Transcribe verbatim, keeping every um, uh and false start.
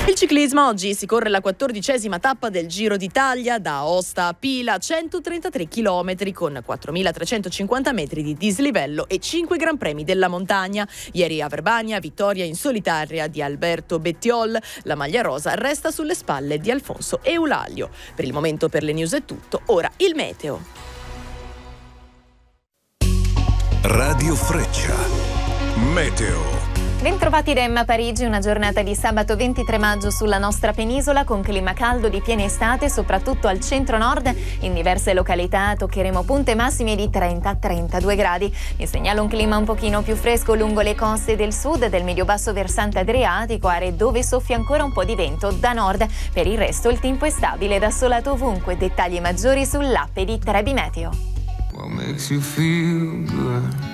Il ciclismo oggi si corre la quattordicesima tappa del Giro d'Italia da Aosta a Pila, centotrentatré chilometri con quattromilatrecentocinquanta metri di dislivello e cinque Gran Premi della montagna. Ieri a Verbania, vittoria in solitaria di Alberto Bettiol. La maglia rosa resta sulle spalle di Alfonso Eulaglio. Per il momento per le news è tutto, ora il meteo. Radio Freccia, meteo. Bentrovati da Emma Parigi, una giornata di sabato ventitré maggio sulla nostra penisola con clima caldo di piena estate, soprattutto al centro-nord. In diverse località toccheremo punte massime di trenta trentadue gradi. Vi segnalo un clima un pochino più fresco lungo le coste del sud, del medio-basso versante adriatico, aree dove soffia ancora un po' di vento da nord. Per il resto il tempo è stabile da solato ovunque. Dettagli maggiori sull'app di Trebi Meteo. What makes you feel good?